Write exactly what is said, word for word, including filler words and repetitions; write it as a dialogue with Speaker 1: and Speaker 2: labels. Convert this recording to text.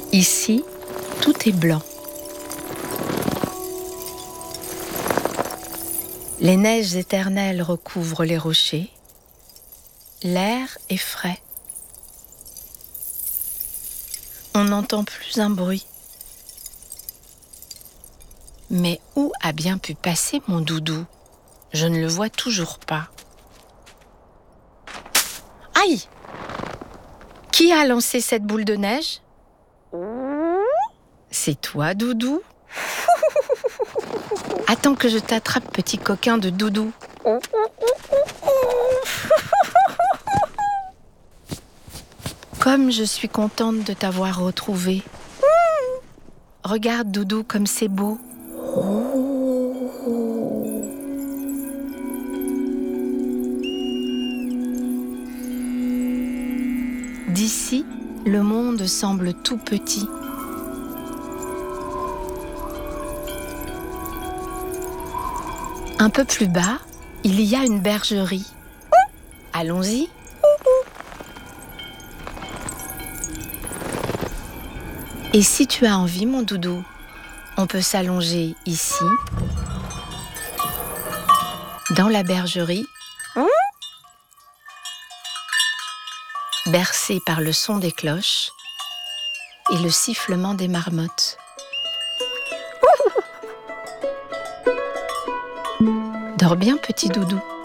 Speaker 1: Ici, tout est blanc. Les neiges éternelles recouvrent les rochers. L'air est frais. On n'entend plus un bruit. Mais où a bien pu passer mon doudou? Je ne le vois toujours pas. Aïe! Qui a lancé cette boule de neige? C'est toi, Doudou? Attends que je t'attrape, petit coquin de Doudou. Comme je suis contente de t'avoir retrouvé. Regarde, Doudou, comme c'est beau. D'ici, le monde semble tout petit. Un peu plus bas, il y a une bergerie. Allons-y. Et si tu as envie, mon doudou, on peut s'allonger ici, dans la bergerie, bercé par le son des cloches et le sifflement des marmottes. Dors bien, petit doudou.